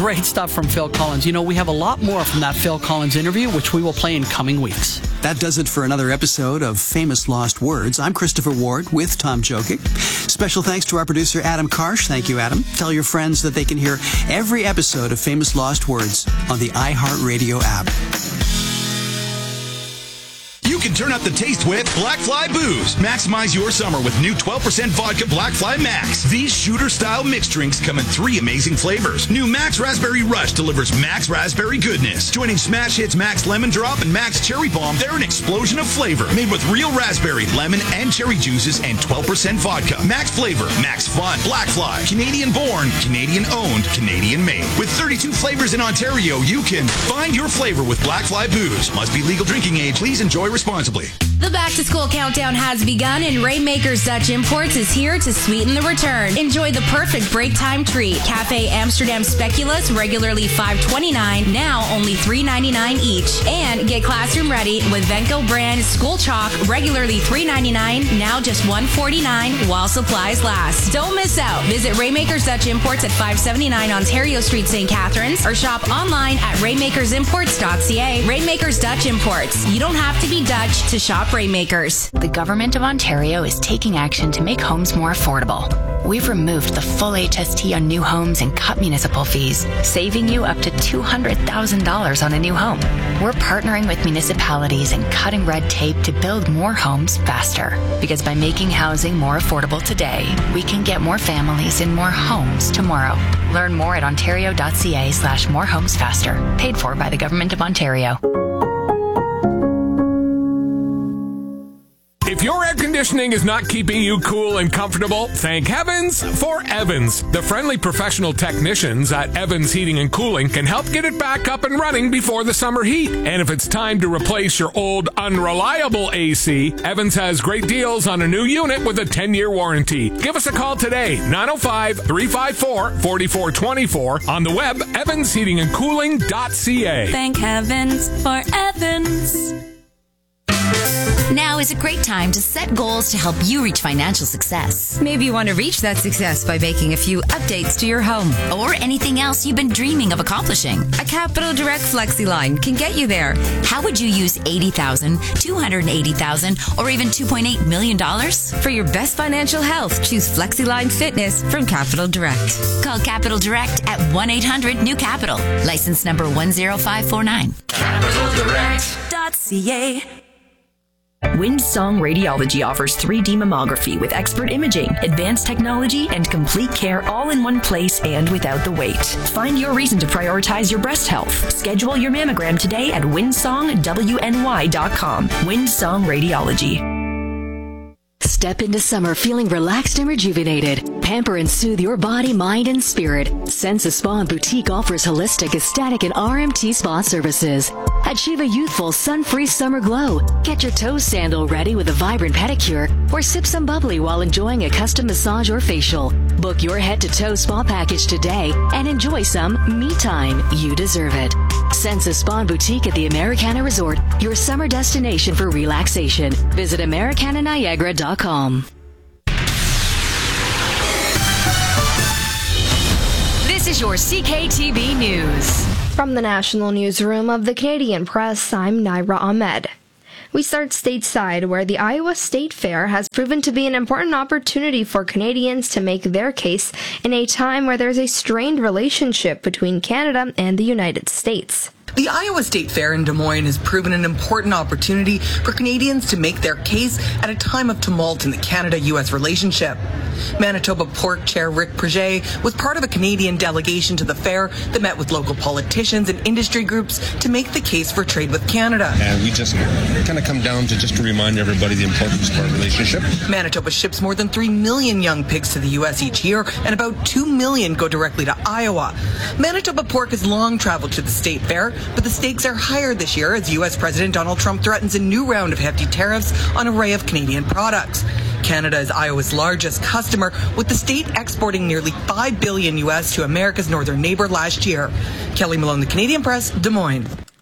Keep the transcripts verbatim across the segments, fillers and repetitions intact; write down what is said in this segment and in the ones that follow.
great stuff from Phil Collins. You know, we have a lot more from that Phil Collins interview, which we will play in coming weeks. That does it for another episode of Famous Lost Words. I'm Christopher Ward with Tom Jokic. Special thanks to our producer, Adam Karsh. Thank you, Adam. Tell your friends that they can hear every episode of Famous Lost Words on the iHeartRadio app. You can turn up the taste with Black Fly Booze. Maximize your summer with new twelve percent vodka Black Fly Max. These shooter-style mixed drinks come in three amazing flavors. New Max Raspberry Rush delivers Max Raspberry goodness. Joining smash hits Max Lemon Drop and Max Cherry Bomb, they're an explosion of flavor. Made with real raspberry, lemon, and cherry juices and twelve percent vodka. Max flavor, Max fun. Black Fly. Canadian-born, Canadian-owned, Canadian-made. With thirty-two flavors in Ontario, you can find your flavor with Black Fly Booze. Must be legal drinking age. Please enjoy responsibly. The back-to-school countdown has begun, and Rainmakers Dutch Imports is here to sweeten the return. Enjoy the perfect break time treat. Cafe Amsterdam Speculoos, regularly five twenty-nine, now only three ninety-nine each. And get classroom ready with Venco brand School Chalk, regularly three ninety-nine, now just one forty-nine while supplies last. Don't miss out. Visit Rainmakers Dutch Imports at five seventy-nine Ontario Street, Saint Catharines, or shop online at rainmakers imports dot c a. Rainmakers Dutch Imports. You don't have to be Dutch to shop Rainmakers. The Government of Ontario is taking action to make homes more affordable. We've removed the full H S T on new homes and cut municipal fees, saving you up to two hundred thousand dollars on a new home. We're partnering with municipalities and cutting red tape to build more homes faster. Because by making housing more affordable today, we can get more families in more homes tomorrow. Learn more at ontario dot c a slash more homes faster. Paid for by the Government of Ontario. If your air conditioning is not keeping you cool and comfortable, thank heavens for Evans. The friendly professional technicians at Evans Heating and Cooling can help get it back up and running before the summer heat. And if it's time to replace your old unreliable A C, Evans has great deals on a new unit with a ten-year warranty. Give us a call today, nine oh five, three five four, four four two four, on the web, evans heating and cooling dot c a. Thank heavens for Evans. Now is a great time to set goals to help you reach financial success. Maybe you want to reach that success by making a few updates to your home. Or anything else you've been dreaming of accomplishing. A Capital Direct FlexiLine can get you there. How would you use eighty thousand dollars, two hundred eighty thousand dollars, or even two point eight million dollars? For your best financial health, choose FlexiLine Fitness from Capital Direct. Call Capital Direct at one eight hundred new capital. License number one zero five four nine. capital direct dot c a. Windsong Radiology offers three D mammography with expert imaging, advanced technology, and complete care all in one place and without the wait. Find your reason to prioritize your breast health. Schedule your mammogram today at windsong w n y dot com. Windsong Radiology. Step into summer feeling relaxed and rejuvenated. Pamper and soothe your body, mind, and spirit. Sensa Spa and Boutique offers holistic, aesthetic, and R M T spa services. Achieve a youthful, sun-free summer glow. Get your toe sandal ready with a vibrant pedicure, or sip some bubbly while enjoying a custom massage or facial. Book your head-to-toe spa package today and enjoy some me time. You deserve it. Sensa Spa and Boutique at the Americana Resort, your summer destination for relaxation. Visit americana niagara dot com. This is your C K T V News. From the National Newsroom of the Canadian Press, I'm Naira Ahmed. We start stateside, where the Iowa State Fair has proven to be an important opportunity for Canadians to make their case in a time where there's a strained relationship between Canada and the United States. The Iowa State Fair in Des Moines has proven an important opportunity for Canadians to make their case at a time of tumult in the Canada-U S relationship. Manitoba Pork Chair Rick Preget was part of a Canadian delegation to the fair that met with local politicians and industry groups to make the case for trade with Canada. And we just kind of come down to just to remind everybody the importance of our relationship. Manitoba ships more than three million young pigs to the U S each year, and about two million go directly to Iowa. Manitoba Pork has long traveled to the State Fair, but the stakes are higher this year as U S President Donald Trump threatens a new round of hefty tariffs on an array of Canadian products. Canada is Iowa's largest customer, with the state exporting nearly five billion U S to America's northern neighbor last year. Kelly Malone, The Canadian Press, Des Moines.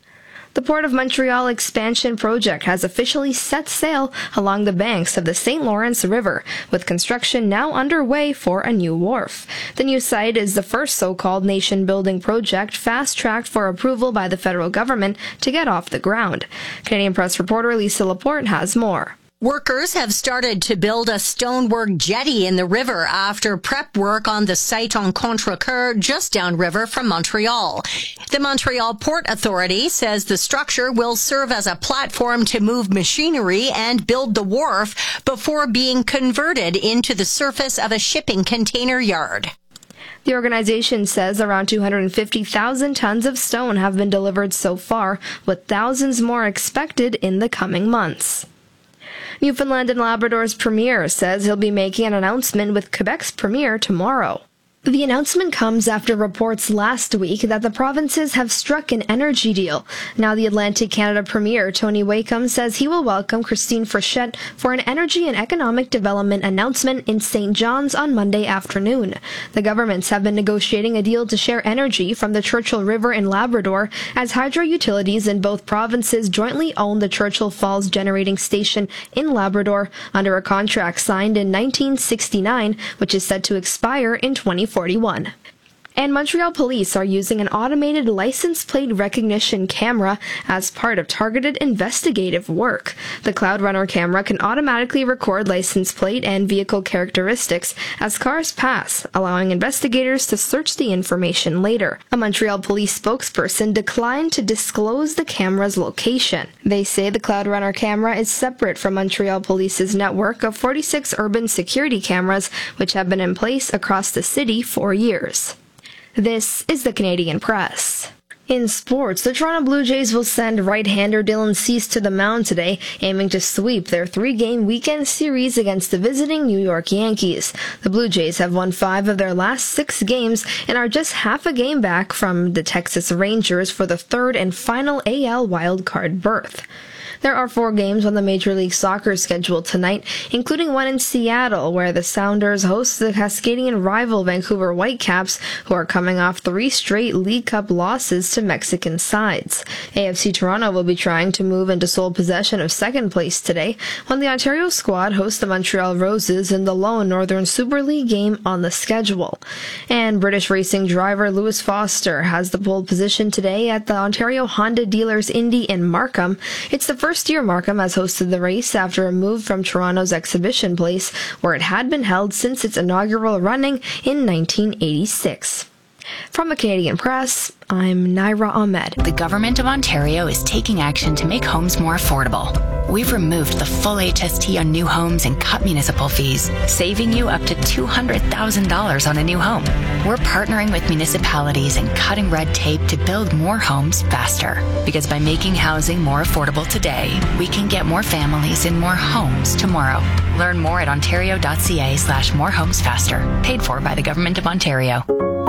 The Port of Montreal expansion project has officially set sail along the banks of the Saint Lawrence River, with construction now underway for a new wharf. The new site is the first so-called nation-building project fast-tracked for approval by the federal government to get off the ground. Canadian Press reporter Lisa Laporte has more. Workers have started to build a stonework jetty in the river after prep work on the site on Contrecoeur, just downriver from Montreal. The Montreal Port Authority says the structure will serve as a platform to move machinery and build the wharf before being converted into the surface of a shipping container yard. The organization says around two hundred fifty thousand tons of stone have been delivered so far, with thousands more expected in the coming months. Newfoundland and Labrador's Premier says he'll be making an announcement with Quebec's Premier tomorrow. The announcement comes after reports last week that the provinces have struck an energy deal. Now the Atlantic Canada Premier, Tony Wakeham, says he will welcome Christine Frechette for an energy and economic development announcement in Saint John's on Monday afternoon. The governments have been negotiating a deal to share energy from the Churchill River in Labrador, as hydro utilities in both provinces jointly own the Churchill Falls Generating Station in Labrador under a contract signed in nineteen sixty-nine, which is set to expire in twenty forty-one. And Montreal police are using an automated license plate recognition camera as part of targeted investigative work. The Cloud Runner camera can automatically record license plate and vehicle characteristics as cars pass, allowing investigators to search the information later. A Montreal police spokesperson declined to disclose the camera's location. They say the Cloud Runner camera is separate from Montreal Police's network of forty-six urban security cameras, which have been in place across the city for years. This is the Canadian Press. In sports, the Toronto Blue Jays will send right-hander Dylan Cease to the mound today, aiming to sweep their three-game weekend series against the visiting New York Yankees. The Blue Jays have won five of their last six games and are just half a game back from the Texas Rangers for the third and final A L wildcard berth. There are four games on the Major League Soccer schedule tonight, including one in Seattle, where the Sounders host the Cascadian rival Vancouver Whitecaps, who are coming off three straight League Cup losses to Mexican sides. A F C Toronto will be trying to move into sole possession of second place today, when the Ontario squad hosts the Montreal Roses in the lone Northern Super League game on the schedule. And British racing driver Lewis Foster has the pole position today at the Ontario Honda Dealers Indy in Markham. It's the first First year Markham has hosted the race after a move from Toronto's exhibition place, where it had been held since its inaugural running in nineteen eighty-six. From the Canadian Press, I'm Naira Ahmed. The Government of Ontario is taking action to make homes more affordable. We've removed the full H S T on new homes and cut municipal fees, saving you up to two hundred thousand dollars on a new home. We're partnering with municipalities and cutting red tape to build more homes faster. Because by making housing more affordable today, we can get more families in more homes tomorrow. Learn more at ontario.ca slash more homes faster. Paid for by the Government of Ontario.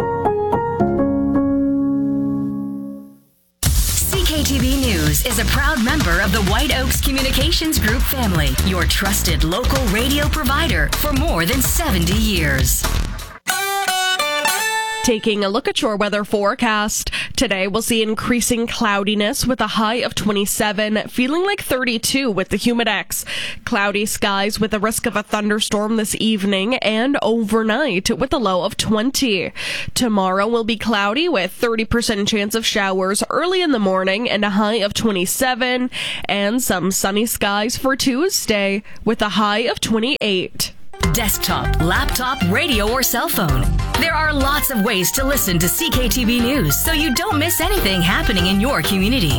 C K T V News is a proud member of the White Oaks Communications Group family, your trusted local radio provider for more than seventy years. Taking a look at your weather forecast. Today we'll see increasing cloudiness with a high of twenty-seven, feeling like thirty-two with the humidex. Cloudy skies with a risk of a thunderstorm this evening and overnight with a low of twenty. Tomorrow will be cloudy with thirty percent chance of showers early in the morning and a high of twenty-seven, and some sunny skies for Tuesday with a high of twenty-eight. Desktop, laptop, radio, or cell phone. There are lots of ways to listen to C K T V News so you don't miss anything happening in your community.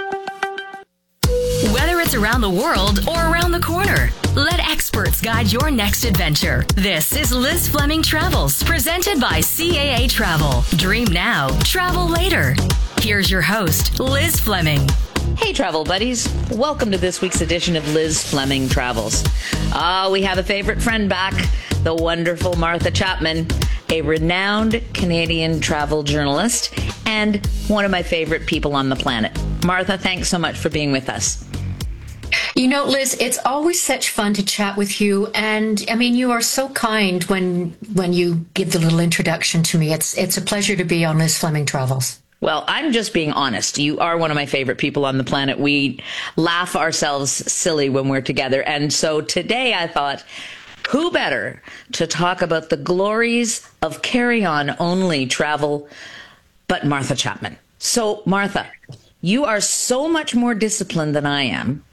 Whether it's around the world or around the corner, let experts guide your next adventure. This is Liz Fleming Travels, presented by C A A Travel. Dream now, travel later. Here's your host, Liz Fleming. Hey, travel buddies. Welcome to this week's edition of Liz Fleming Travels. Ah, uh, we have a favorite friend back, the wonderful Martha Chapman, a renowned Canadian travel journalist and one of my favorite people on the planet. Martha, thanks so much for being with us. You know, Liz, it's always such fun to chat with you. And I mean, you are so kind when when you give the little introduction to me. It's it's a pleasure to be on Liz Fleming Travels. Well, I'm just being honest. You are one of my favorite people on the planet. We laugh ourselves silly when we're together. And so today I thought, who better to talk about the glories of carry-on only travel but Martha Chapman. So, Martha, you are so much more disciplined than I am.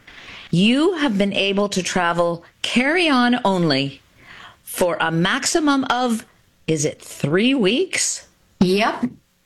You have been able to travel carry-on only for a maximum of, is it three weeks? Yep.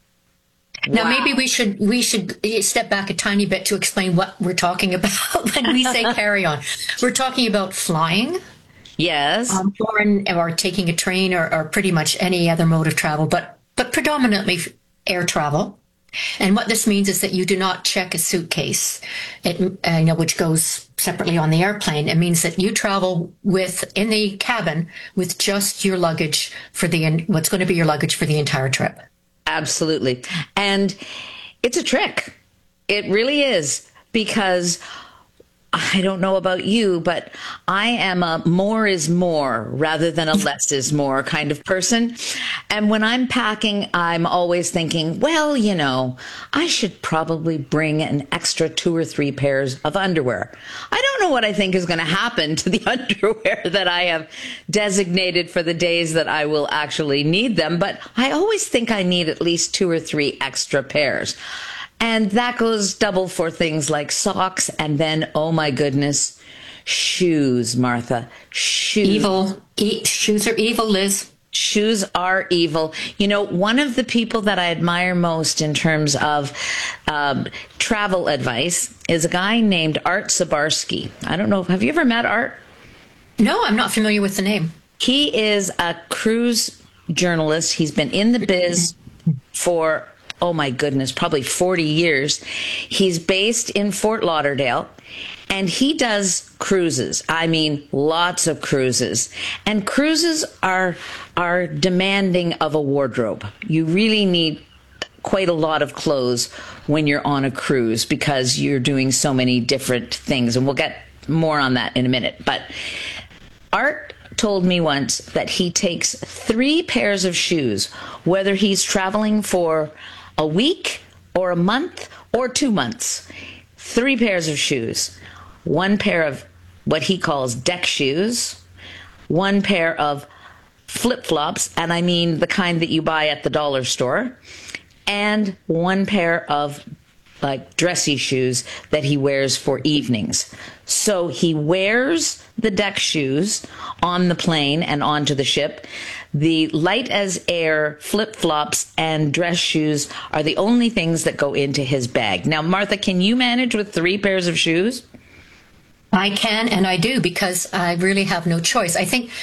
Now, Wow. maybe we should we should step back a tiny bit to explain what we're talking about when we say carry on. We're talking about flying. Yes. Um, foreign, or taking a train or, or pretty much any other mode of travel, but, but predominantly air travel. And what this means is that you do not check a suitcase, it, uh, you know, which goes separately on the airplane. It means that you travel with in the cabin with just your luggage for the what's going to be your luggage for the entire trip. Absolutely. And it's a trick. It really is, because I don't know about you, but I am a more is more rather than a less is more kind of person. And when I'm packing, I'm always thinking, well, you know, I should probably bring an extra two or three pairs of underwear. I don't know what I think is going to happen to the underwear that I have designated for the days that I will actually need them, but I always think I need at least two or three extra pairs. And that goes double for things like socks, and then, oh my goodness, shoes, Martha. Shoes. Evil. E- shoes are evil, Liz. Shoes are evil. You know, one of the people that I admire most in terms of um, travel advice is a guy named Art Sabarsky. I don't know. Have you ever met Art? No, I'm not familiar with the name. He is a cruise journalist. He's been in the biz for, oh my goodness, probably forty years. He's based in Fort Lauderdale, and he does cruises. I mean, lots of cruises. And cruises are are demanding of a wardrobe. You really need quite a lot of clothes when you're on a cruise, because you're doing so many different things. And we'll get more on that in a minute. But Art told me once that he takes three pairs of shoes, whether he's traveling for a week or a month or two months. Three pairs of shoes. One pair of what he calls deck shoes, one pair of flip-flops, and I mean the kind that you buy at the dollar store, and one pair of like dressy shoes that he wears for evenings. So he wears the deck shoes on the plane and onto the ship. The light as air flip-flops and dress shoes are the only things that go into his bag. Now, Martha, can you manage with three pairs of shoes? I can, and I do, because I really have no choice. I think,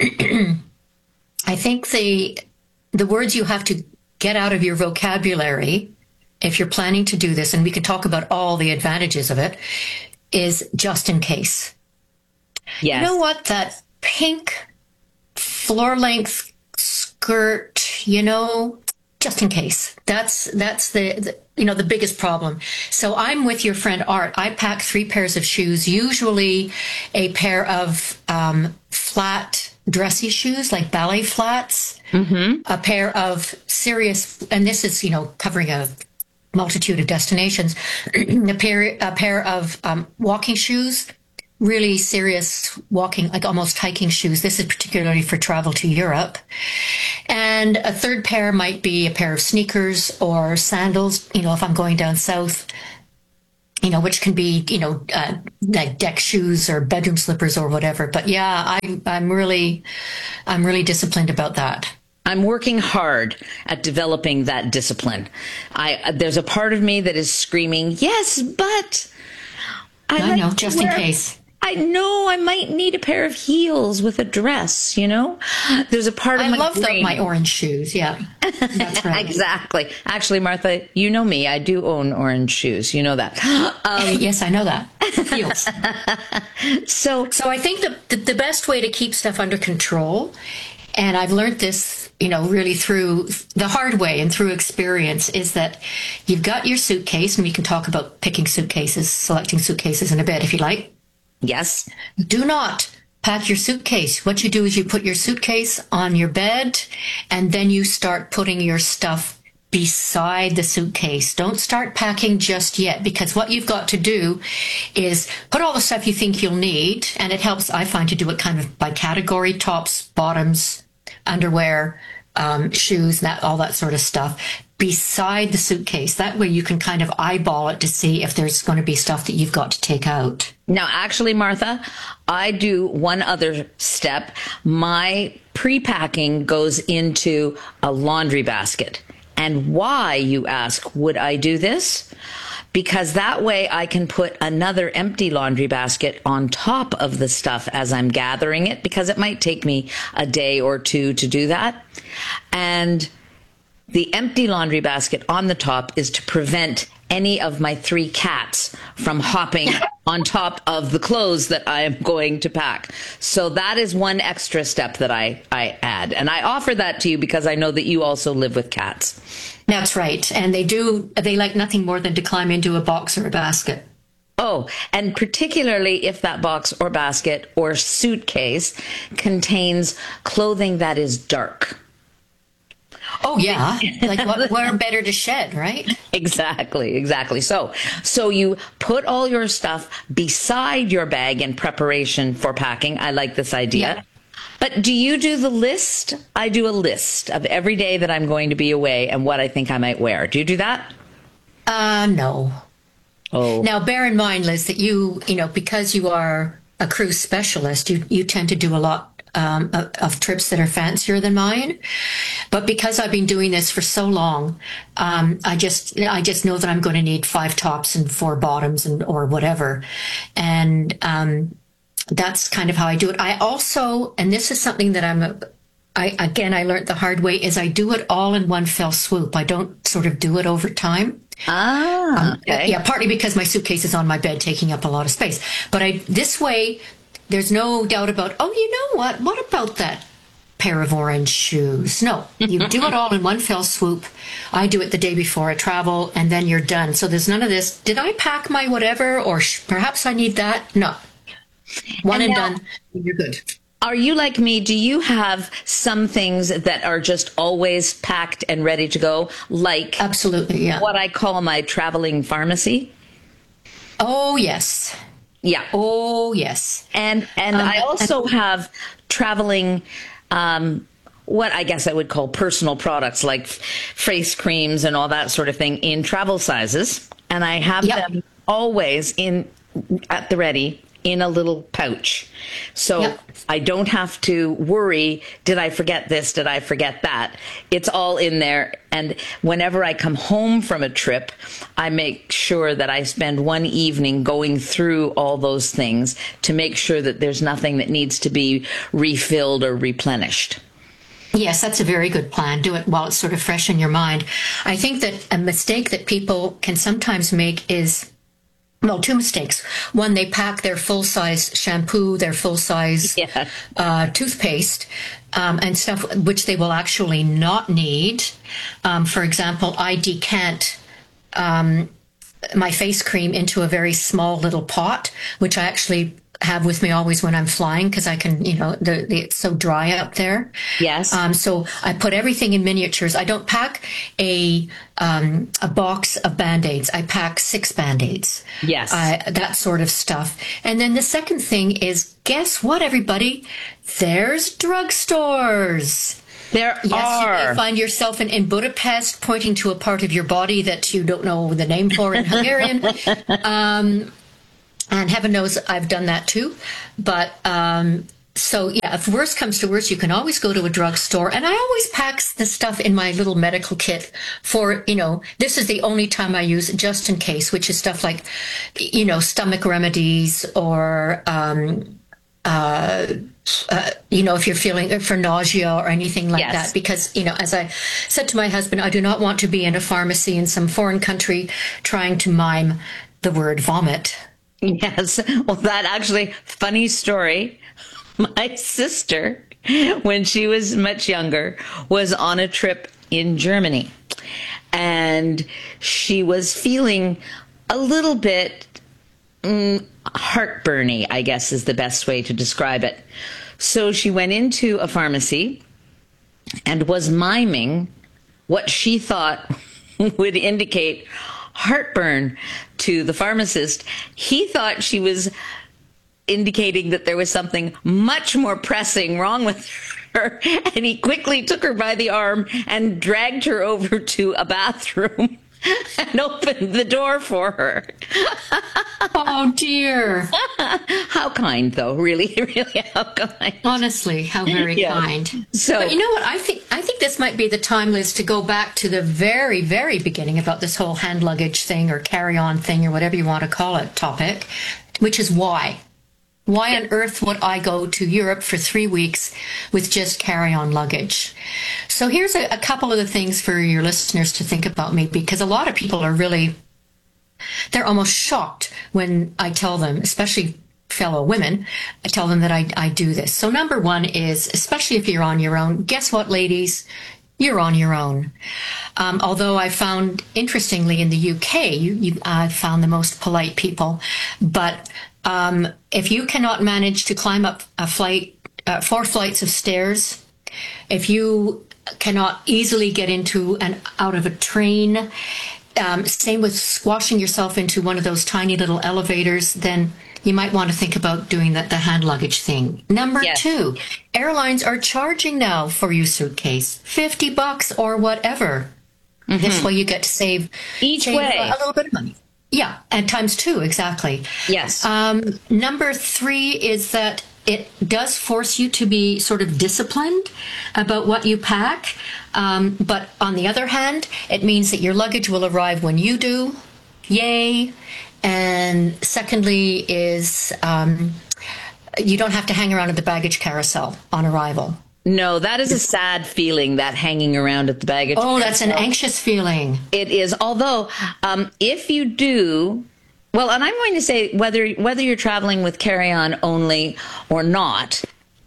I think the the words you have to get out of your vocabulary if you're planning to do this, and we can talk about all the advantages of it, is just in case. Yes. You know what? That pink floor-length skirt, you know, just in case. That's that's the, the you know the biggest problem. So I'm with your friend Art. I pack three pairs of shoes, usually a pair of um, flat dressy shoes, like ballet flats, mm-hmm. a pair of serious, and this is you know covering a multitude of destinations, a pair a pair of um, walking shoes. Really serious walking, like almost hiking shoes. This is particularly for travel to Europe. And a third pair might be a pair of sneakers or sandals, you know, if I'm going down south, you know, which can be, you know, uh, like deck shoes or bedroom slippers or whatever. But yeah, I, I'm really, I'm really disciplined about that. I'm working hard at developing that discipline. I, there's a part of me that is screaming, yes, but I, I know, just in case. I know I might need a pair of heels with a dress, you know? There's a part of I my love brain. the, my orange shoes, yeah. That's right. Exactly. Actually, Martha, you know me. I do own orange shoes. You know that. Um, yes, I know that. Heels. so, so I think the, the, the best way to keep stuff under control, and I've learned this, you know, really through the hard way and through experience, is that you've got your suitcase, and we can talk about picking suitcases, selecting suitcases in a bit if you like. Yes. Do not pack your suitcase. What you do is you put your suitcase on your bed, and then you start putting your stuff beside the suitcase. Don't start packing just yet, because what you've got to do is put all the stuff you think you'll need, and it helps, I find, to do it kind of by category: tops, bottoms, underwear, um, shoes, that all that sort of stuff, beside the suitcase. That way you can kind of eyeball it to see if there's going to be stuff that you've got to take out. Now, actually, Martha, I do one other step. My pre-packing goes into a laundry basket. And why, you ask, would I do this? Because that way I can put another empty laundry basket on top of the stuff as I'm gathering it, because it might take me a day or two to do that. And the empty laundry basket on the top is to prevent any of my three cats from hopping on top of the clothes that I am going to pack. So that is one extra step that I, I add. And I offer that to you because I know that you also live with cats. That's right. And they do, they like nothing more than to climb into a box or a basket. Oh, and particularly if that box or basket or suitcase contains clothing that is dark. Oh, yeah. Like, what, where better to shed, right? Exactly, exactly. So, so you put all your stuff beside your bag in preparation for packing. I like this idea. Yeah. But do you do the list? I do a list of every day that I'm going to be away and what I think I might wear. Do you do that? Uh, no. Oh. Now, bear in mind, Liz, that you, you know, because you are a cruise specialist, you, you tend to do a lot Um, of, of trips that are fancier than mine. But because I've been doing this for so long, um, I just I just know that I'm going to need five tops and four bottoms and or whatever. And um, that's kind of how I do it. I also, and this is something that I'm, a, I again, I learned the hard way, is I do it all in one fell swoop. I don't sort of do it over time. Ah, okay. Um, yeah, partly because my suitcase is on my bed taking up a lot of space. But I this way, there's no doubt about, oh, you know what? What about that pair of orange shoes? No, you do it all in one fell swoop. I do it the day before I travel, and then you're done. So there's none of this, did I pack my whatever, or sh- perhaps I need that? No. One and, and now, done, you're good. Are you like me? Do you have some things that are just always packed and ready to go? Like absolutely, yeah. What I call my traveling pharmacy? Oh, yes. Yeah. Oh, yes. And and um, I also and- have traveling, um, what I guess I would call personal products like face creams and all that sort of thing in travel sizes. And I have yep. them always in at the ready in a little pouch. So yep. I don't have to worry, did I forget this? Did I forget that? It's all in there. And whenever I come home from a trip, I make sure that I spend one evening going through all those things to make sure that there's nothing that needs to be refilled or replenished. Yes, that's a very good plan. Do it while it's sort of fresh in your mind. I think that a mistake that people can sometimes make is, well, two mistakes. One, they pack their full-size shampoo, their full-size yeah. uh, toothpaste, um, and stuff which they will actually not need. Um, for example, I decant um, my face cream into a very small little pot, which I actually have with me always when I'm flying, because I can, you know, the, the, it's so dry up there. Yes. Um, so I put everything in miniatures. I don't pack a um, a box of Band-Aids. I pack six Band-Aids. Yes. Uh, that sort of stuff. And then the second thing is, guess what, everybody? There's drugstores. There yes, are. You may find yourself in, in Budapest pointing to a part of your body that you don't know the name for in Hungarian. um, And heaven knows I've done that too. But um, so, yeah, if worse comes to worse, you can always go to a drugstore. And I always pack the stuff in my little medical kit for, you know, this is the only time I use it just in case, which is stuff like, you know, stomach remedies or, um, uh, uh, you know, if you're feeling for nausea or anything like yes. that. Because, you know, as I said to my husband, I do not want to be in a pharmacy in some foreign country trying to mime the word vomit. Yes. Well, that actually, funny story. My sister, when she was much younger, was on a trip in Germany. And she was feeling a little bit mm, heartburny, I guess is the best way to describe it. So she went into a pharmacy and was miming what she thought would indicate heartburn to the pharmacist, he thought she was indicating that there was something much more pressing wrong with her, and he quickly took her by the arm and dragged her over to a bathroom and opened the door for her. Oh, dear. How kind, though. Really, really, how kind. Honestly, how very Yeah. kind. So- but you know what? I think I think this might be the time, Liz, to go back to the very, very beginning about this whole hand luggage thing or carry-on thing or whatever you want to call it topic, which is why. Why on earth would I go to Europe for three weeks with just carry-on luggage? So here's a, a couple of the things for your listeners to think about me, because a lot of people are really, they're almost shocked when I tell them, especially fellow women, I tell them that I, I do this. So number one is, especially if you're on your own, guess what, ladies? You're on your own. Um, although I found, interestingly, in the U K, you, you, I found the most polite people. But um, if you cannot manage to climb up a flight, uh, four flights of stairs, if you cannot easily get into and out of a train, um, same with squashing yourself into one of those tiny little elevators, then you might want to think about doing the, the hand luggage thing. Number Yes. two, airlines are charging now for your suitcase, fifty bucks or whatever. This way you get to save Each save way. a little bit of money. Yeah, and times two, exactly. Yes. Um, number three is that it does force you to be sort of disciplined about what you pack. Um, but on the other hand, it means that your luggage will arrive when you do. Yay. And secondly is um, you don't have to hang around at the baggage carousel on arrival. No, that is a sad feeling, that hanging around at the baggage. Oh, that's an carousel. anxious feeling. It is. Although, um, if you do, well, and I'm going to say whether whether you're traveling with carry-on only or not,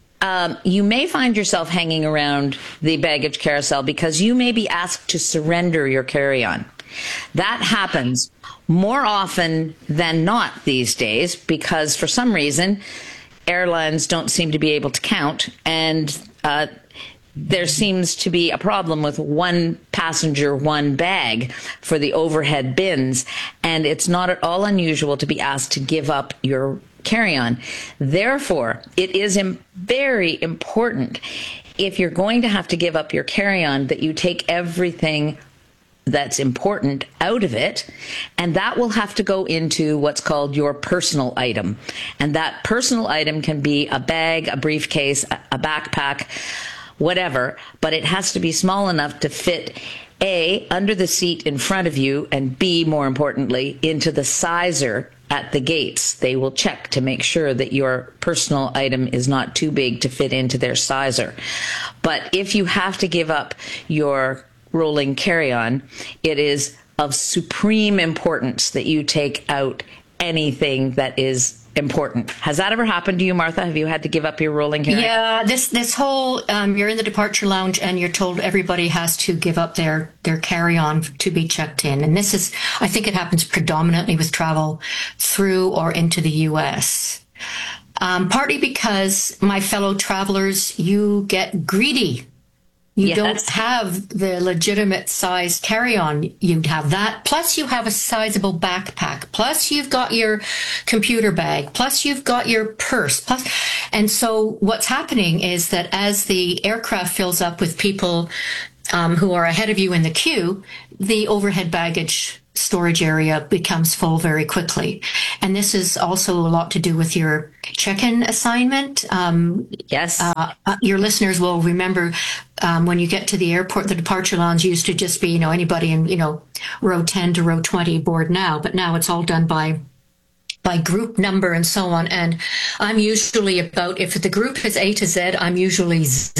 um, you may find yourself hanging around the baggage carousel because you may be asked to surrender your carry-on. That happens more often than not these days because for some reason airlines don't seem to be able to count, and uh, there seems to be a problem with one passenger, one bag for the overhead bins, and it's not at all unusual to be asked to give up your carry-on. Therefore, it is im- very important, if you're going to have to give up your carry-on, that you take everything that's important out of it, and that will have to go into what's called your personal item. And that personal item can be a bag, a briefcase, a backpack, whatever, but it has to be small enough to fit A, under the seat in front of you, and B, more importantly, into the sizer at the gates. They will check to make sure that your personal item is not too big to fit into their sizer. But if you have to give up your rolling carry-on, it is of supreme importance that you take out anything that is important. Has that ever happened to you, Martha? Have you had to give up your rolling carry-on? Yeah, this this whole um, you're in the departure lounge and you're told everybody has to give up their their carry-on to be checked in, and this is, I think it happens predominantly with travel through or into the U S. Um, partly because, my fellow travelers, you get greedy. You Yes. don't have the legitimate size carry-on. You have that. Plus you have a sizable backpack. Plus you've got your computer bag. Plus you've got your purse. Plus, and so what's happening is that as the aircraft fills up with people um, who are ahead of you in the queue, the overhead baggage storage area becomes full very quickly. And this is also a lot to do with your check-in assignment. Um, yes. Uh, your listeners will remember um, when you get to the airport, the departure lounge used to just be, you know, anybody in, you know, row ten to row twenty board now, but now it's all done by by group number and so on. And I'm usually about, if the group is A to Z, I'm usually Z.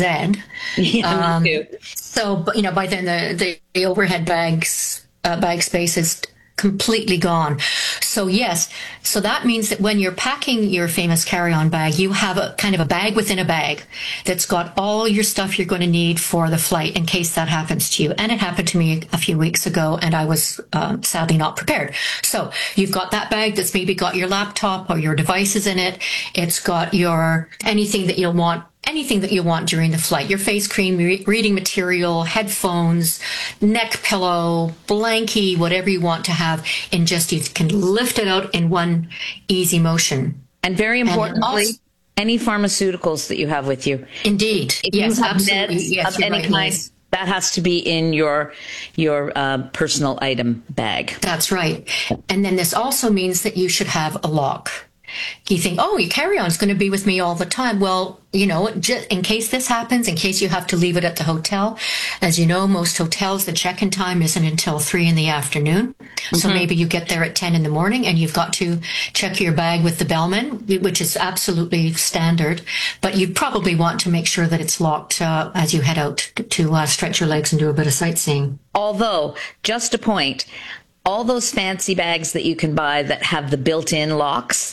Yeah, um, me too. So, but, you know, by then the, the, the overhead bags, uh, bag space is completely gone. So yes, so that means that when you're packing your famous carry-on bag, you have a kind of a bag within a bag that's got all your stuff you're going to need for the flight in case that happens to you. And it happened to me a few weeks ago, and I was um, sadly not prepared. So you've got that bag that's maybe got your laptop or your devices in it. It's got your anything that you'll want anything that you want during the flight. Your face cream, re- reading material, headphones, neck pillow, blankie, whatever you want to have. And just you can lift it out in one easy motion. And very importantly, and also, any pharmaceuticals that you have with you. Indeed. If yes, you have absolutely. meds Yes, of any right, kind, Liz. that has to be in your your uh, personal item bag. That's right. And then this also means that you should have a lock. You think, oh, your carry-on is going to be with me all the time. Well, you know, just in case this happens, in case you have to leave it at the hotel. As you know, most hotels, the check-in time isn't until three in the afternoon. Mm-hmm. So maybe you get there at ten in the morning and you've got to check your bag with the bellman, which is absolutely standard. But you probably want to make sure that it's locked uh, as you head out to uh, stretch your legs and do a bit of sightseeing. Although, just a point, all those fancy bags that you can buy that have the built-in locks,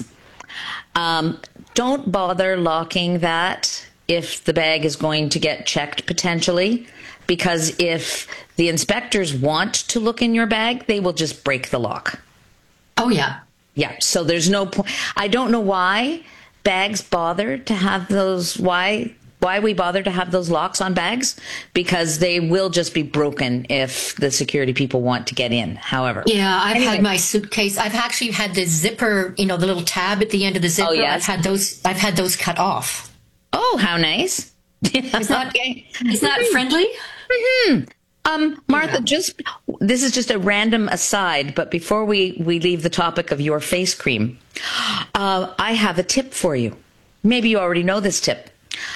Um, don't bother locking that if the bag is going to get checked potentially, because if the inspectors want to look in your bag, they will just break the lock. Oh, yeah. Yeah. So there's no point. I don't know why bags bother to have those, why why we bother to have those locks on bags, because they will just be broken if the security people want to get in. However, yeah, I've anyway. had my suitcase. I've actually had the zipper, you know, the little tab at the end of the zipper. Oh, yes. I've had those. I've had those cut off. Oh, how nice! Is that okay. Is that friendly? Mm-hmm. Um, Martha, yeah. just this is just a random aside, but before we we leave the topic of your face cream, uh, I have a tip for you. Maybe you already know this tip.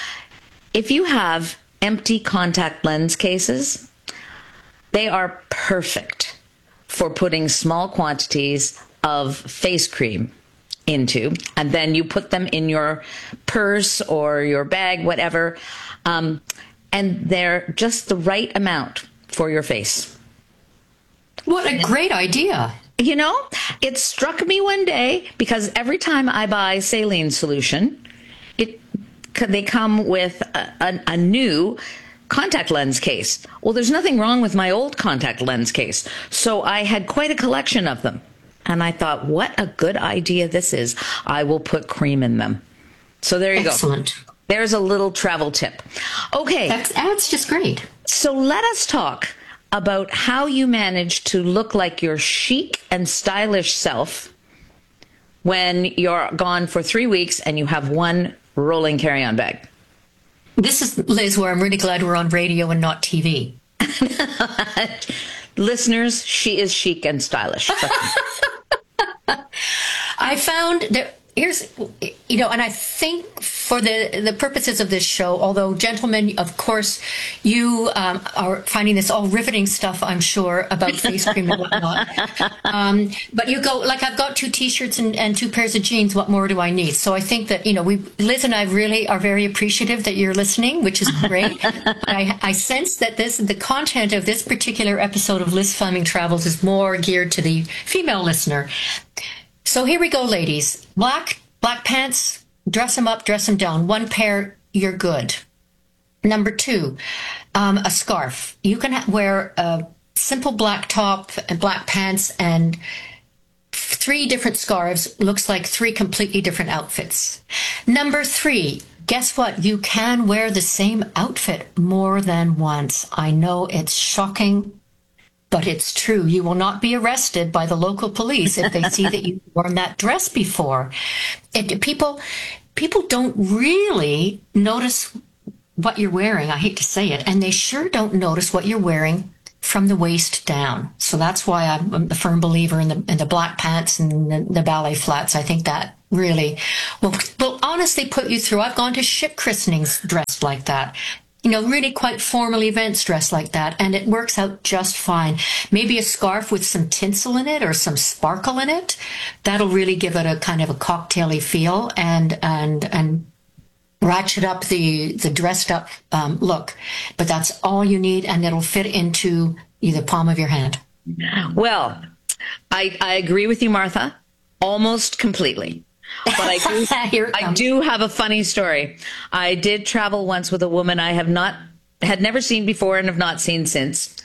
If you have empty contact lens cases, they are perfect for putting small quantities of face cream into, and then you put them in your purse or your bag, whatever, um, and they're just the right amount for your face. What a great idea. You know, it struck me one day because every time I buy saline solution, it they come with a, a, a new contact lens case. Well, there's nothing wrong with my old contact lens case. So I had quite a collection of them. And I thought, what a good idea this is. I will put cream in them. So there you Excellent. go. There's a little travel tip. Okay. That's, that's just great. So let us talk about how you manage to look like your chic and stylish self when you're gone for three weeks and you have one rolling carry-on bag. This is, Liz, where I'm really glad we're on radio and not T V. Listeners, she is chic and stylish. I found that here's, you know, and I think for the, the purposes of this show, although, gentlemen, of course, you um, are finding this all riveting stuff, I'm sure, about face cream and whatnot. Um, but you go, like, I've got two T-shirts and, and two pairs of jeans. What more do I need? So I think that, you know, we, Liz and I really are very appreciative that you're listening, which is great. I, I sense that this, the content of this particular episode of Liz Fleming Travels is more geared to the female listener. So here we go, ladies. Black, black pants, dress them up, dress them down. One pair, you're good. Number two, um, a scarf. You can ha- wear a simple black top and black pants and three different scarves. Looks like three completely different outfits. Number three, guess what? You can wear the same outfit more than once. I know it's shocking, but it's true. You will not be arrested by the local police if they see that you've worn that dress before. It, people, people don't really notice what you're wearing. I hate to say it. And they sure don't notice what you're wearing from the waist down. So that's why I'm a firm believer in the, in the black pants and the, the ballet flats. I think that really will, will honestly put you through. I've gone to ship christenings dressed like that. You know, really quite formal events dressed like that, and it works out just fine. Maybe a scarf with some tinsel in it or some sparkle in it. That'll really give it a kind of a cocktaily feel and and and ratchet up the the dressed up um, look. But that's all you need, and it'll fit into the palm of your hand. Well, I I agree with you, Martha, almost completely. But I do, I do have a funny story. I did travel once with a woman I have not, had never seen before and have not seen since.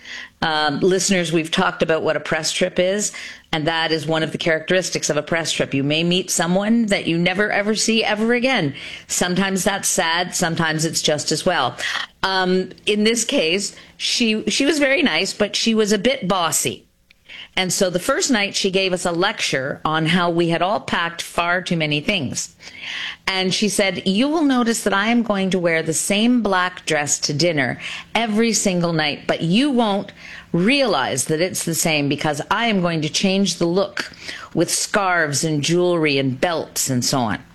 Um, listeners, we've talked about what a press trip is, and that is one of the characteristics of a press trip. You may meet someone that you never, ever see ever again. Sometimes that's sad. Sometimes it's just as well. Um, in this case, she she was very nice, but she was a bit bossy. And so the first night she gave us a lecture on how we had all packed far too many things. And she said, you will notice that I am going to wear the same black dress to dinner every single night, but you won't realize that it's the same because I am going to change the look with scarves and jewelry and belts and so on.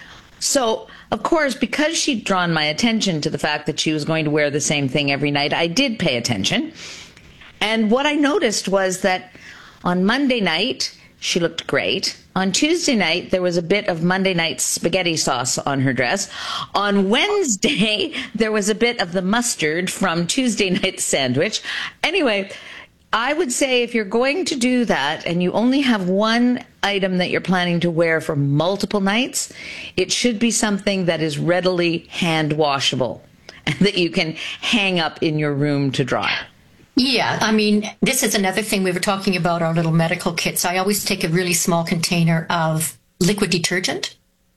So, of course, because she'd drawn my attention to the fact that she was going to wear the same thing every night, I did pay attention. And what I noticed was that on Monday night, she looked great. On Tuesday night, there was a bit of Monday night spaghetti sauce on her dress. On Wednesday, there was a bit of the mustard from Tuesday night's sandwich. Anyway, I would say if you're going to do that and you only have one item that you're planning to wear for multiple nights, it should be something that is readily hand washable and that you can hang up in your room to dry. Yeah, I mean, this is another thing we were talking about, our little medical kits. I always take a really small container of liquid detergent.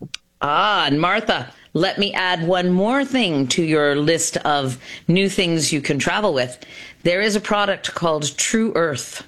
Ah, and Martha, let me add one more thing to your list of new things you can travel with. There is a product called True Earth,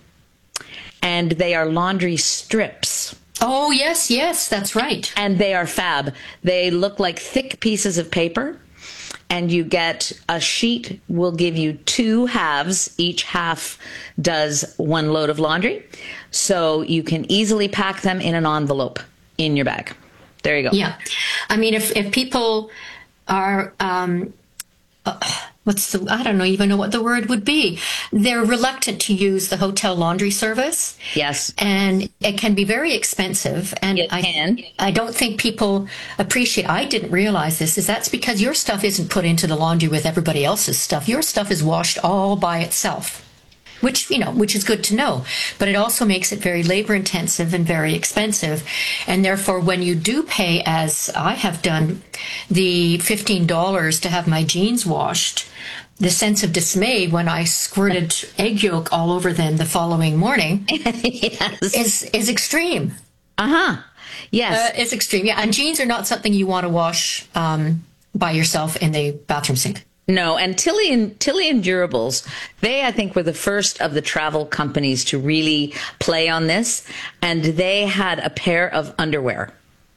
and they are laundry strips. Oh, yes, yes, that's right. And they are fab. They look like thick pieces of paper. And you get a sheet will give you two halves. Each half does one load of laundry. So you can easily pack them in an envelope in your bag. There you go. Yeah. I mean, if, if people are, um, uh, what's the, I don't know, even know what the word would be. They're reluctant to use the hotel laundry service. Yes. And it can be very expensive. And it I, can. I don't think people appreciate, I didn't realize this, is that's because your stuff isn't put into the laundry with everybody else's stuff. Your stuff is washed all by itself. Which, you know, which is good to know, but it also makes it very labor intensive and very expensive. And therefore, when you do pay, as I have done, the fifteen dollars to have my jeans washed, the sense of dismay when I squirted egg yolk all over them the following morning yes. is, is extreme. Uh-huh. Yes. Uh, it's extreme. Yeah. And jeans are not something you want to wash um, by yourself in the bathroom sink. No, and Tilly and Tilly and Durables, they, I think, were the first of the travel companies to really play on this. And they had a pair of underwear.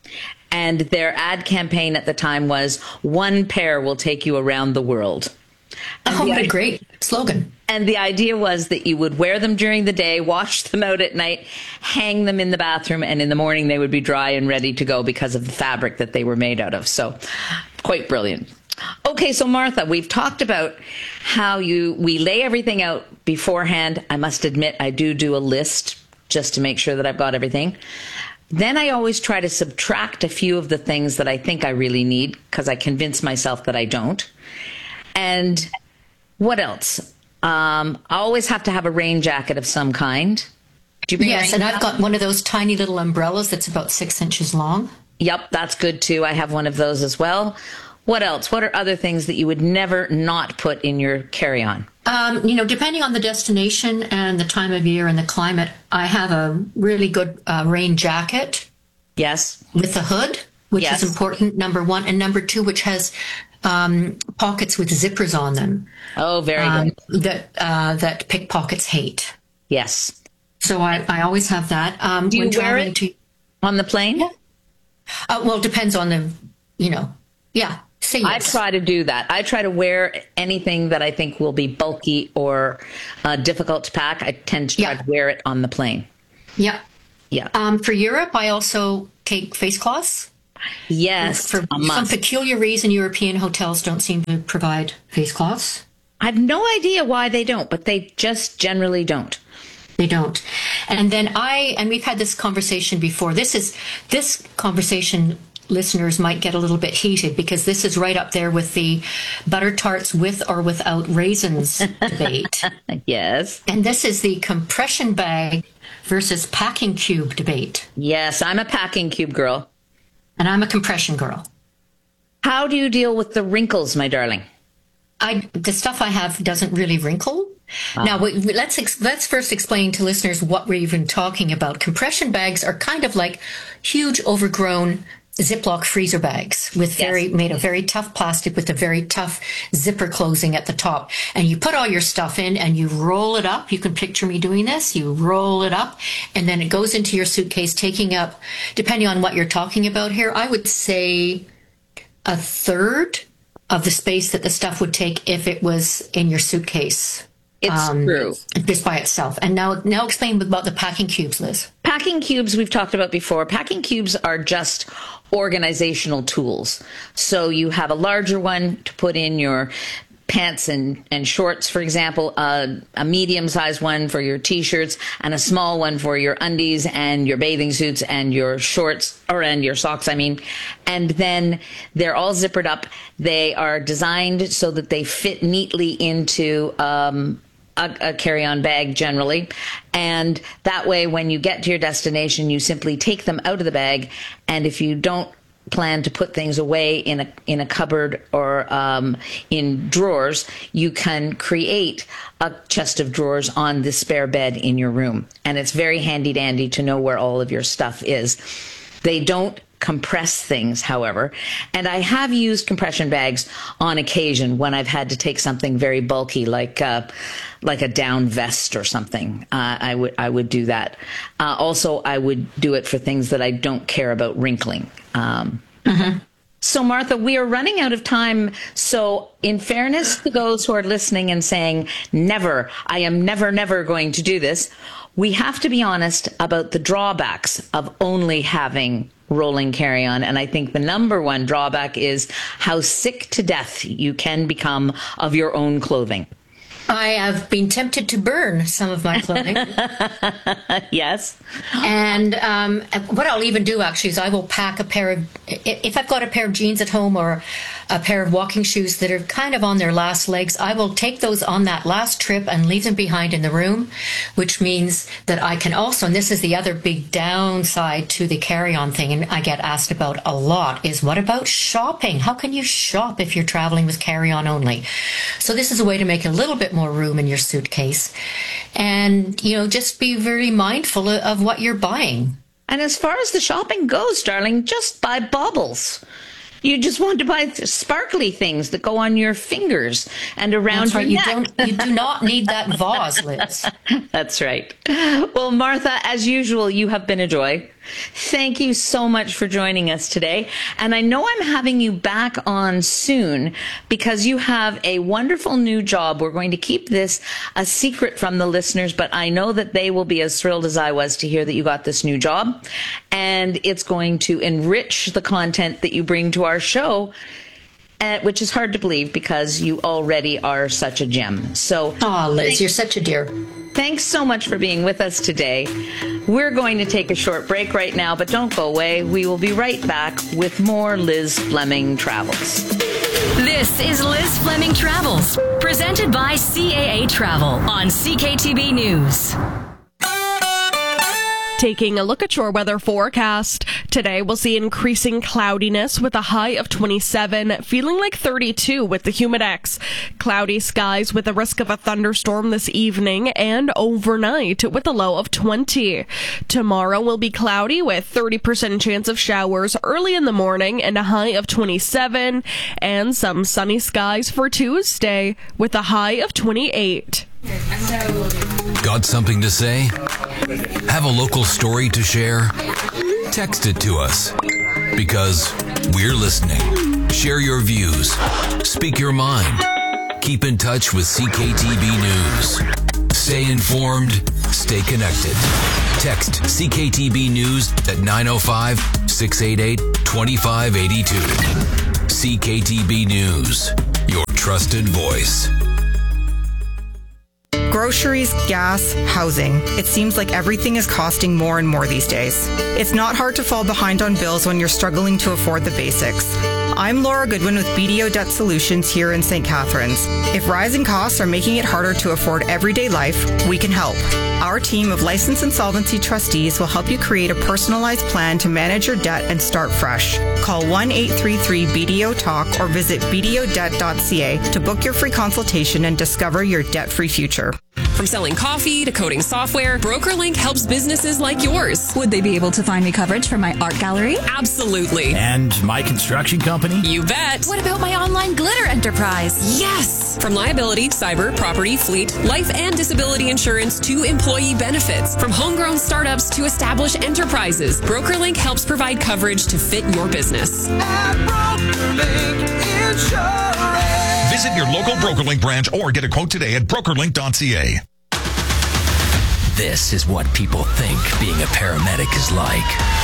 And their ad campaign at the time was, one pair will take you around the world. And oh, the, what a great slogan. And the idea was that you would wear them during the day, wash them out at night, hang them in the bathroom, and in the morning they would be dry and ready to go because of the fabric that they were made out of. So quite brilliant. Okay, so Martha, we've talked about how you we lay everything out beforehand. I must admit, I do do a list just to make sure that I've got everything. Then I always try to subtract a few of the things that I think I really need because I convince myself that I don't. And what else? Um, I always have to have a rain jacket of some kind. Do you bring yes, and I've got one of those tiny little umbrellas that's about six inches long. Yep, that's good too. I have one of those as well. What else? What are other things that you would never not put in your carry-on? Um, you know, depending on the destination and the time of year and the climate, I have a really good uh, rain jacket. Yes. With a hood, which yes. is important, number one. And number two, which has um, pockets with zippers on them. Oh, very um, good. That, uh, that pickpockets hate. Yes. So I, I always have that. Um, Do you when wear it to, on the plane? Yeah. Uh, well, it depends on the, you know, yeah. Yes. I try to do that. I try to wear anything that I think will be bulky or uh, difficult to pack. I tend to try yeah. to wear it on the plane. Yeah. Yeah. Um, for Europe, I also take face cloths. Yes. For some peculiar reason, European hotels don't seem to provide face cloths. I have no idea why they don't, but they just generally don't. They don't. And then I, and we've had this conversation before. This is, this conversation listeners might get a little bit heated because this is right up there with the butter tarts with or without raisins debate. Yes. And this is the compression bag versus packing cube debate. Yes, I'm a packing cube girl. And I'm a compression girl. How do you deal with the wrinkles, my darling? I the stuff I have doesn't really wrinkle. Wow. Now, let's ex- let's first explain to listeners what we're even talking about. Compression bags are kind of like huge, overgrown Ziploc freezer bags with very yes. made of very tough plastic with a very tough zipper closing at the top. And you put all your stuff in and you roll it up. You can picture me doing this. You roll it up and then it goes into your suitcase, taking up, depending on what you're talking about here, I would say a third of the space that the stuff would take if it was in your suitcase. It's um, true. Just by itself. And now, now explain about the packing cubes, Liz. Packing cubes we've talked about before. Packing cubes are just organizational tools. So you have a larger one to put in your pants and, and shorts, for example, uh, a medium-sized one for your T-shirts, and a small one for your undies and your bathing suits and your shorts, or and your socks, I mean. And then they're all zippered up. They are designed so that they fit neatly into um, a, a carry-on bag generally. And that way, when you get to your destination, you simply take them out of the bag. And if you don't plan to put things away in a in a cupboard or um, in drawers, you can create a chest of drawers on the spare bed in your room. And it's very handy dandy to know where all of your stuff is. They don't compress things, however, and I have used compression bags on occasion when I've had to take something very bulky, like uh, like a down vest or something. Uh, I would I would do that. Uh, also, I would do it for things that I don't care about wrinkling. Um, mm-hmm. So, Martha, we are running out of time. So, in fairness to those who are listening and saying, never, I am never, never going to do this, we have to be honest about the drawbacks of only having rolling carry-on. And I think the number one drawback is how sick to death you can become of your own clothing. I have been tempted to burn some of my clothing. Yes. And um, what I'll even do, actually, is I will pack a pair of, if I've got a pair of jeans at home or a pair of walking shoes that are kind of on their last legs, I will take those on that last trip and leave them behind in the room, which means that I can also, and this is the other big downside to the carry-on thing, and I get asked about a lot, is what about shopping? How can you shop if you're traveling with carry-on only? So this is a way to make a little bit more room in your suitcase, and you know, just be very mindful of what you're buying. And as far as the shopping goes, darling, just buy baubles. You just want to buy sparkly things that go on your fingers and around That's right. your you neck. Don't, you do not need that vase, Liz. That's right. Well, Martha, as usual, you have been a joy. Thank you so much for joining us today. And I know I'm having you back on soon because you have a wonderful new job. We're going to keep this a secret from the listeners, but I know that they will be as thrilled as I was to hear that you got this new job. And it's going to enrich the content that you bring to our show, uh, which is hard to believe because you already are such a gem. So, oh, Liz, you're such a dear. Thanks so much for being with us today. We're going to take a short break right now, but don't go away. We will be right back with more Liz Fleming Travels. This is Liz Fleming Travels, presented by C A A Travel on C K T B News. Taking a look at your weather forecast. Today we'll see increasing cloudiness with a high of twenty-seven, feeling like thirty-two with the humidex. Cloudy skies with a risk of a thunderstorm this evening and overnight with a low of twenty. Tomorrow will be cloudy with thirty percent chance of showers early in the morning and a high of twenty-seven, and some sunny skies for Tuesday with a high of twenty-eight. Got something to say? Have a local story to share? Text it to us because we're listening. Share your views. Speak your mind. Keep in touch with C K T B News. Stay informed. Stay connected. Text C K T B News at nine oh five, six eight eight, two five eight two. C K T B News, your trusted voice. Groceries, gas, housing. It seems like everything is costing more and more these days. It's not hard to fall behind on bills when you're struggling to afford the basics. I'm Laura Goodwin with B D O Debt Solutions here in Saint Catharines. If rising costs are making it harder to afford everyday life, we can help. Our team of licensed insolvency trustees will help you create a personalized plan to manage your debt and start fresh. Call one eight three three B D O talk or visit b d o debt dot c a to book your free consultation and discover your debt-free future. From selling coffee to coding software, BrokerLink helps businesses like yours. Would they be able to find me coverage for my art gallery? Absolutely. And my construction company? You bet. What about my online glitter enterprise? Yes. From liability, cyber, property, fleet, life and disability insurance to employee benefits. From homegrown startups to established enterprises, BrokerLink helps provide coverage to fit your business. At BrokerLink Insurance. Visit your local BrokerLink branch or get a quote today at broker link dot c a. This is what people think being a paramedic is like.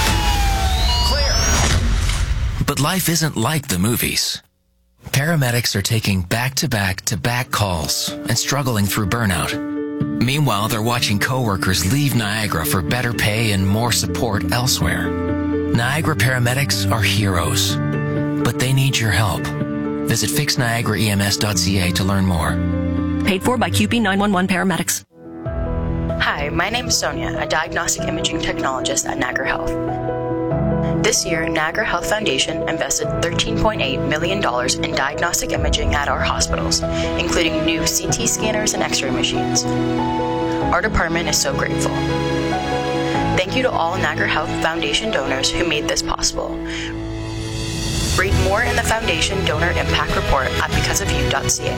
Clear. But life isn't like the movies. Paramedics are taking back-to-back-to-back calls and struggling through burnout. Meanwhile, they're watching coworkers leave Niagara for better pay and more support elsewhere. Niagara paramedics are heroes, but they need your help. Visit fix niagara e m s dot c a to learn more. Paid for by Q P nine one one Paramedics. Hi, my name is Sonia, a diagnostic imaging technologist at Niagara Health. This year, Niagara Health Foundation invested thirteen point eight million dollars in diagnostic imaging at our hospitals, including new C T scanners and X-ray machines. Our department is so grateful. Thank you to all Niagara Health Foundation donors who made this possible. Read more in the Foundation Donor Impact Report at because of you dot c a.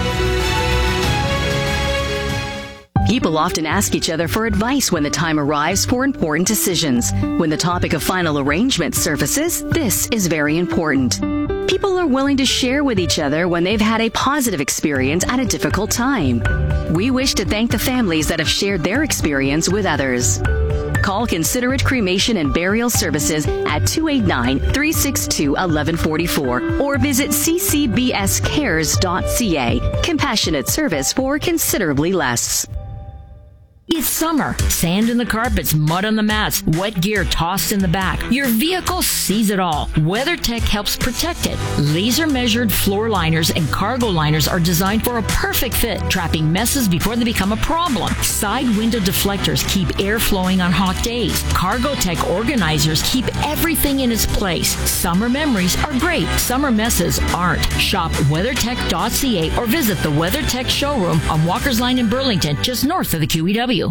People often ask each other for advice when the time arrives for important decisions. When the topic of final arrangement surfaces, this is very important. People are willing to share with each other when they've had a positive experience at a difficult time. We wish to thank the families that have shared their experience with others. Call Considerate Cremation and Burial Services at two eight nine, three six two, one one four four or visit c c b s cares dot c a. Compassionate service for considerably less. It's summer. Sand in the carpets, mud on the mats, wet gear tossed in the back. Your vehicle sees it all. WeatherTech helps protect it. Laser-measured floor liners and cargo liners are designed for a perfect fit, trapping messes before they become a problem. Side window deflectors keep air flowing on hot days. CargoTech organizers keep everything in its place. Summer memories are great. Summer messes aren't. Shop weathertech dot c a or visit the WeatherTech showroom on Walker's Line in Burlington, just north of the Q E W.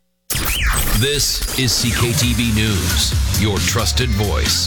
This is C K T V News, your trusted voice.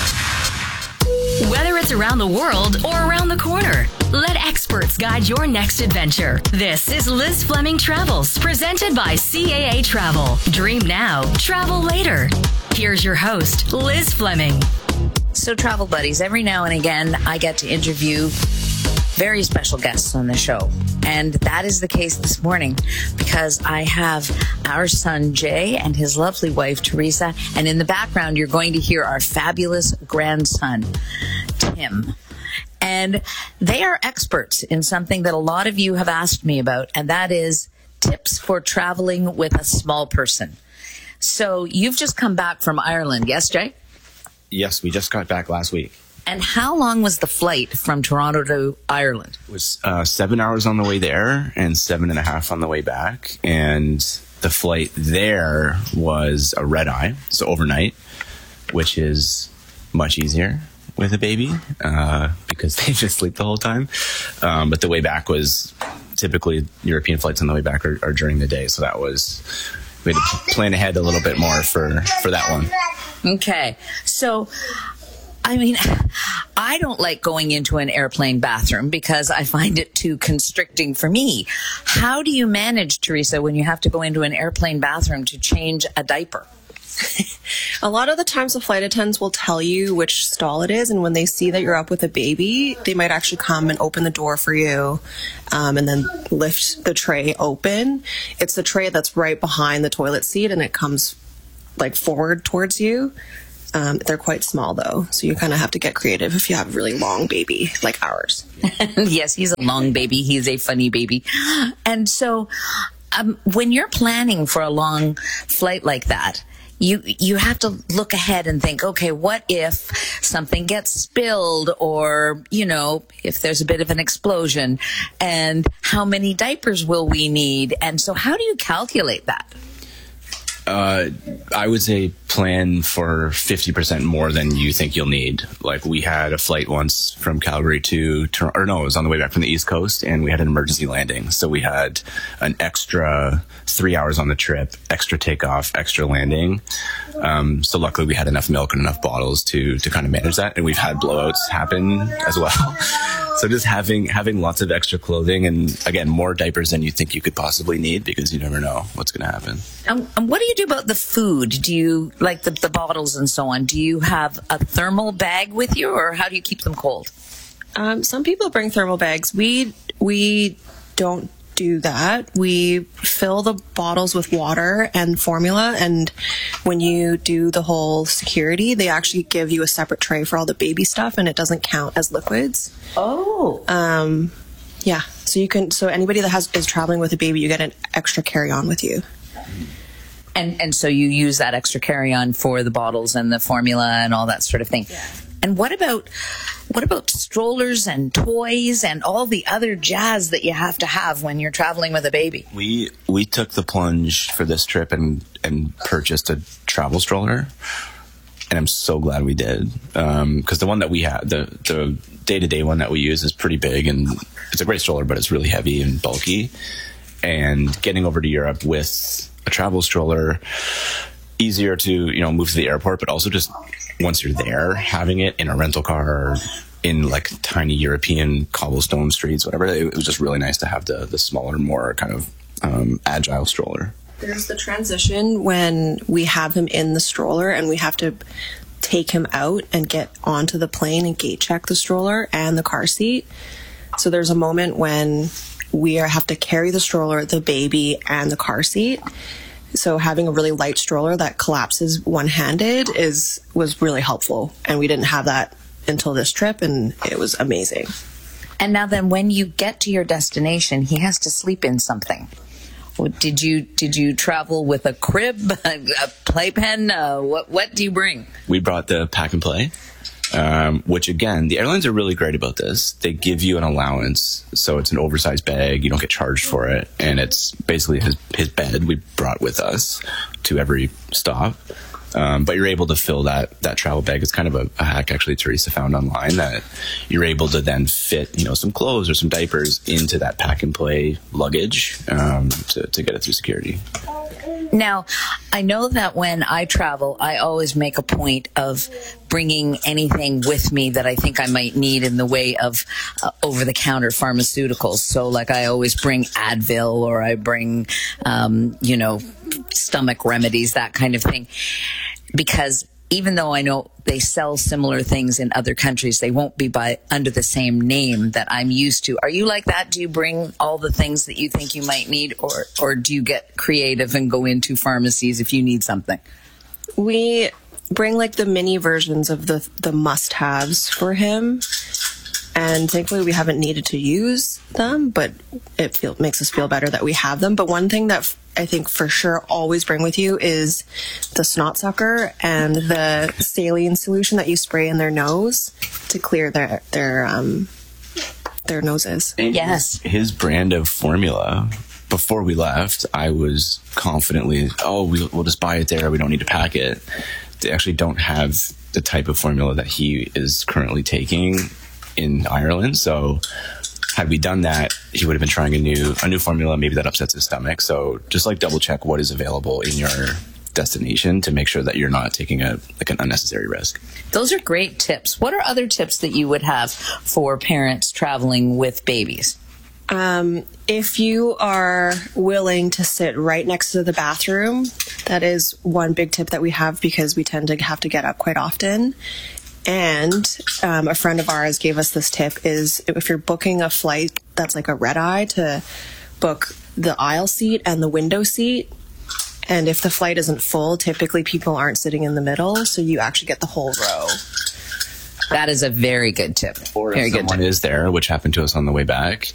Whether it's around the world or around the corner, let experts guide your next adventure. This is Liz Fleming Travels, presented by C A A Travel. Dream now, travel later. Here's your host, Liz Fleming. So, travel buddies, every now and again, I get to interview very special guests on the show. And that is the case this morning because I have our son Jay and his lovely wife Teresa. And in the background, you're going to hear our fabulous grandson, Tim. And they are experts in something that a lot of you have asked me about, and that is tips for traveling with a small person. So you've just come back from Ireland, yes, Jay? Yes, we just got back last week. And how long was the flight from Toronto to Ireland? It was uh, seven hours on the way there and seven and a half on the way back. And the flight there was a red eye, so overnight, which is much easier with a baby uh, because they just sleep the whole time. Um, but the way back was typically European flights on the way back are, are during the day. So that was, we had to plan ahead a little bit more for, for that one. Okay. So, I mean, I don't like going into an airplane bathroom because I find it too constricting for me. How do you manage, Teresa, when you have to go into an airplane bathroom to change a diaper? A lot of the times the flight attendants will tell you which stall it is, and when they see that you're up with a baby, they might actually come and open the door for you um, and then lift the tray open. It's the tray that's right behind the toilet seat, and it comes like forward towards you. Um, they're quite small, though, so you kind of have to get creative if you have a really long baby like ours. Yes, he's a long baby. He's a funny baby. And so um, when you're planning for a long flight like that, you you have to look ahead and think, okay, what if something gets spilled, or, you know, if there's a bit of an explosion, and how many diapers will we need? And so how do you calculate that? Uh, I would say plan for fifty percent more than you think you'll need. Like, we had a flight once from Calgary to Toronto, or no, it was on the way back from the East Coast, and we had an emergency landing. So we had an extra three hours on the trip, extra takeoff, extra landing. Um, so luckily we had enough milk and enough bottles to, to kind of manage that. And we've had blowouts happen as well. So just having having lots of extra clothing, and again, more diapers than you think you could possibly need, because you never know what's going to happen. Um, and what do you do about the food? Do you, like the, the bottles and so on, do you have a thermal bag with you, or how do you keep them cold? Um, some people bring thermal bags. We we don't do that. We fill the bottles with water and formula, and when you do the whole security, they actually give you a separate tray for all the baby stuff, and it doesn't count as liquids. Oh. Um, yeah. So you can. So anybody that has is traveling with a baby, you get an extra carry-on with you. And and so you use that extra carry-on for the bottles and the formula and all that sort of thing. Yeah. And what about what about strollers and toys and all the other jazz that you have to have when you're traveling with a baby? We we took the plunge for this trip and and purchased a travel stroller, and I'm so glad we did, because um, the one that we had, the the day-to-day one that we use, is pretty big, and it's a great stroller, but it's really heavy and bulky. And getting over to Europe with a travel stroller, easier to, you know, move to the airport, but also just once you're there, having it in a rental car or in like tiny European cobblestone streets, whatever, it was just really nice to have the the smaller, more kind of um, agile stroller. There's the transition when we have him in the stroller and we have to take him out and get onto the plane and gate check the stroller and the car seat. So there's a moment when we are, have to carry the stroller, the baby, and the car seat. So having a really light stroller that collapses one-handed is was really helpful, and we didn't have that until this trip, and it was amazing. And now then, when you get to your destination, he has to sleep in something. Did you did you travel with a crib, a, a playpen? Uh, what what do you bring? We brought the pack and play, um, which again, the airlines are really great about this. They give you an allowance, so it's an oversized bag. You don't get charged for it, and it's basically his his bed we brought with us to every stop. Um, but you're able to fill that that travel bag. It's kind of a, a hack, actually, Teresa found online, that you're able to then fit, you know, some clothes or some diapers into that pack and play luggage um, to, to get it through security. Now, I know that when I travel, I always make a point of bringing anything with me that I think I might need in the way of uh, over-the-counter pharmaceuticals. So, like, I always bring Advil, or I bring, um, you know, stomach remedies, that kind of thing. Because even though I know they sell similar things in other countries, they won't be by under the same name that I'm used to. Are you like that? Do you bring all the things that you think you might need, or, or do you get creative and go into pharmacies if you need something? We bring like the mini versions of the the must-haves for him, and thankfully we haven't needed to use them, but it feel, makes us feel better that we have them. But one thing that I think for sure always bring with you is the snot sucker and the saline solution that you spray in their nose to clear their their um their noses. And yes, his, his brand of formula. Before we left, I was confidently, oh, we'll, we'll just buy it there. We don't need to pack it. They actually don't have the type of formula that he is currently taking in Ireland. So had we done that, he would have been trying a new a new formula. Maybe that upsets his stomach. So just like double check what is available in your destination to make sure that you're not taking a like an unnecessary risk. Those are great tips. What are other tips that you would have for parents traveling with babies? Um, if you are willing to sit right next to the bathroom, that is one big tip that we have, because we tend to have to get up quite often. And um, a friend of ours gave us this tip, is if you're booking a flight that's like a red eye, to book the aisle seat and the window seat. And if the flight isn't full, typically people aren't sitting in the middle, so you actually get the whole row. That is a very good tip. Or very if someone good tip. is there, which happened to us on the way back,